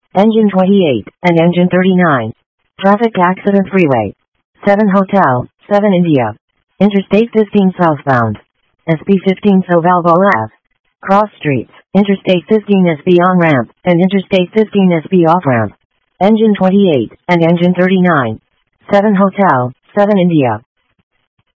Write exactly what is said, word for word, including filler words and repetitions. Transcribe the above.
Engine twenty-eight, and Engine thirty-nine. Traffic accident freeway. seven Hotel, seven India. Interstate fifteen southbound. S B fifteen Sovalbola Ave. Cross streets, Interstate fifteen S B on-ramp, and Interstate fifteen S B off-ramp. Engine twenty-eight, and Engine thirty-nine. seven Hotel, seven India.